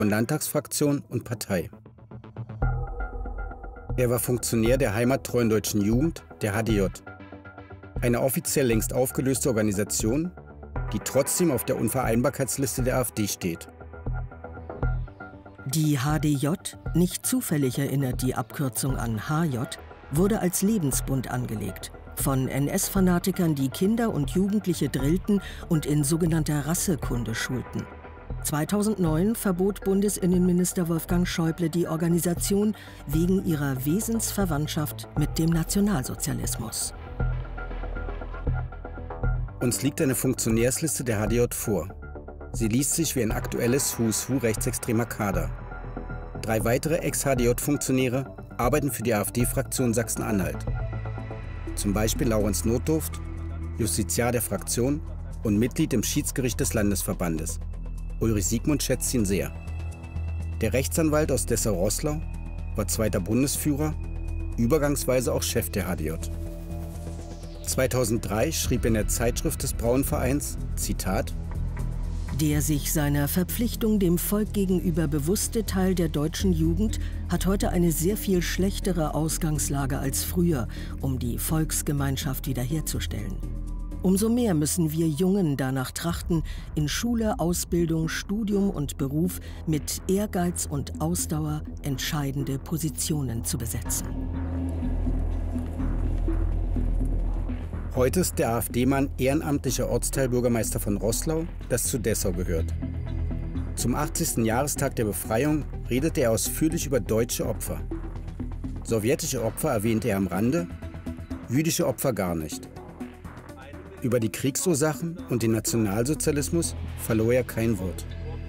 von Landtagsfraktion und Partei. Er war Funktionär der heimattreuen Deutschen Jugend, der HDJ. Eine offiziell längst aufgelöste Organisation, die trotzdem auf der Unvereinbarkeitsliste der AfD steht. Die HDJ, nicht zufällig erinnert die Abkürzung an HJ, wurde als Lebensbund angelegt. Von NS-Fanatikern, die Kinder und Jugendliche drillten und in sogenannter Rassekunde schulten. 2009 verbot Bundesinnenminister Wolfgang Schäuble die Organisation wegen ihrer Wesensverwandtschaft mit dem Nationalsozialismus. Uns liegt eine Funktionärsliste der HDJ vor. Sie liest sich wie ein aktuelles Who's Who rechtsextremer Kader. 3 weitere Ex-HDJ-Funktionäre arbeiten für die AfD-Fraktion Sachsen-Anhalt. Zum Beispiel Laurens Notdurft, Justiziar der Fraktion und Mitglied im Schiedsgericht des Landesverbandes. Ulrich Siegmund schätzt ihn sehr. Der Rechtsanwalt aus Dessau-Roßlau war 2. Bundesführer, übergangsweise auch Chef der HDJ. 2003 schrieb er in der Zeitschrift des Brauenvereins, Zitat: Der sich seiner Verpflichtung dem Volk gegenüber bewusste Teil der deutschen Jugend hat heute eine sehr viel schlechtere Ausgangslage als früher, um die Volksgemeinschaft wiederherzustellen. Umso mehr müssen wir Jungen danach trachten, in Schule, Ausbildung, Studium und Beruf mit Ehrgeiz und Ausdauer entscheidende Positionen zu besetzen. Heute ist der AfD-Mann ehrenamtlicher Ortsteilbürgermeister von Roßlau, das zu Dessau gehört. Zum 80. Jahrestag der Befreiung redete er ausführlich über deutsche Opfer. Sowjetische Opfer erwähnte er am Rande, jüdische Opfer gar nicht. Über die Kriegsursachen und den Nationalsozialismus verlor er kein Wort.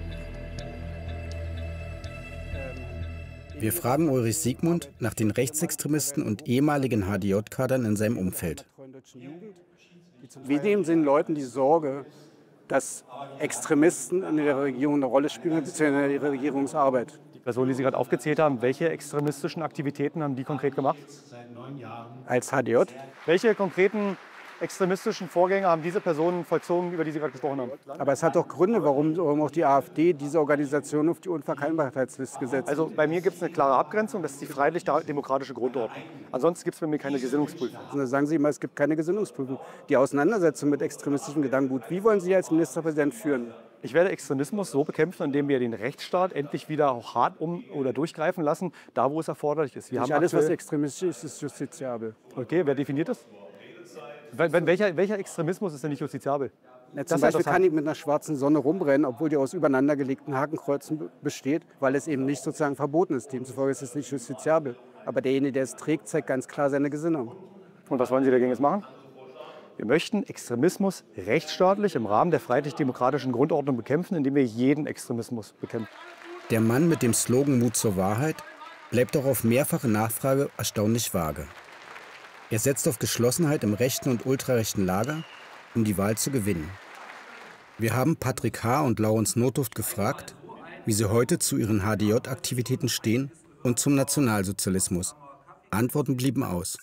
Wir fragen Ulrich Siegmund nach den Rechtsextremisten und ehemaligen HDJ-Kadern in seinem Umfeld. Wir nehmen den Leuten die Sorge, dass Extremisten in der Regierung eine Rolle spielen, beziehungsweise in der Regierungsarbeit. Die Personen, die Sie gerade aufgezählt haben, welche extremistischen Aktivitäten haben die konkret gemacht? Als HDJ? Welche konkreten extremistischen Vorgänge haben diese Personen vollzogen, über die Sie gerade gesprochen haben? Aber es hat doch Gründe, warum auch die AfD diese Organisation auf die Unvereinbarkeitsliste gesetzt hat. Also bei mir gibt es eine klare Abgrenzung, das ist die freiheitlich-demokratische Grundordnung. Ansonsten gibt es bei mir keine Gesinnungsprüfung. Also sagen Sie immer, es gibt keine Gesinnungsprüfung. Die Auseinandersetzung mit extremistischen Gedankengut, wie wollen Sie als Ministerpräsident führen? Ich werde Extremismus so bekämpfen, indem wir den Rechtsstaat endlich wieder auch hart oder durchgreifen lassen, da wo es erforderlich ist. Nicht alles, was extremistisch ist, ist justiziabel. Okay, wer definiert das? Welcher Extremismus ist denn nicht justiziabel? Ja, zum Beispiel kann ich mit einer schwarzen Sonne rumrennen, obwohl die aus übereinandergelegten Hakenkreuzen besteht, weil es eben nicht sozusagen verboten ist. Demzufolge ist es nicht justiziabel. Aber derjenige, der es trägt, zeigt ganz klar seine Gesinnung. Und was wollen Sie dagegen jetzt machen? Wir möchten Extremismus rechtsstaatlich im Rahmen der freiheitlich-demokratischen Grundordnung bekämpfen, indem wir jeden Extremismus bekämpfen. Der Mann mit dem Slogan Mut zur Wahrheit bleibt auch auf mehrfache Nachfrage erstaunlich vage. Er setzt auf Geschlossenheit im rechten und ultrarechten Lager, um die Wahl zu gewinnen. Wir haben Patrick H. und Laurens Notdurft gefragt, wie sie heute zu ihren HDJ-Aktivitäten stehen und zum Nationalsozialismus. Antworten blieben aus.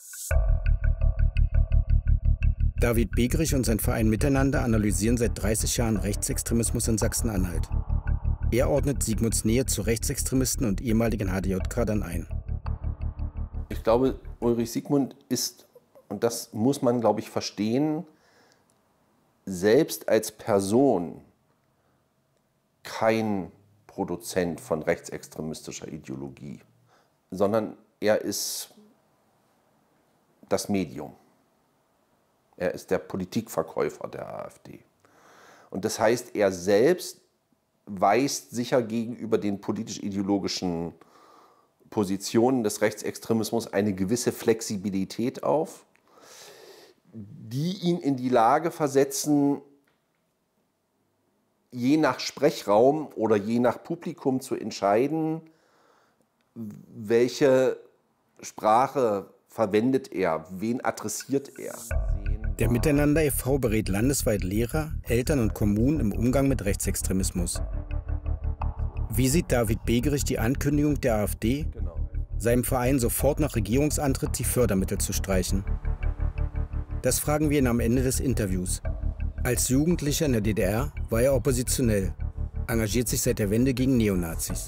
David Begrich und sein Verein Miteinander analysieren seit 30 Jahren Rechtsextremismus in Sachsen-Anhalt. Er ordnet Siegmunds Nähe zu Rechtsextremisten und ehemaligen HDJ-Kadern ein. Ich glaube, Ulrich Siegmund ist, und das muss man, glaube ich, verstehen, selbst als Person kein Produzent von rechtsextremistischer Ideologie, sondern er ist das Medium. Er ist der Politikverkäufer der AfD. Und das heißt, er selbst weist sicher gegenüber den politisch-ideologischen Positionen des Rechtsextremismus eine gewisse Flexibilität auf, die ihn in die Lage versetzen, je nach Sprechraum oder je nach Publikum zu entscheiden, welche Sprache verwendet er, wen adressiert er. Der Miteinander e.V. berät landesweit Lehrer, Eltern und Kommunen im Umgang mit Rechtsextremismus. Wie sieht David Begrich die Ankündigung der AfD, seinem Verein sofort nach Regierungsantritt die Fördermittel zu streichen? Das fragen wir ihn am Ende des Interviews. Als Jugendlicher in der DDR war er oppositionell, engagiert sich seit der Wende gegen Neonazis.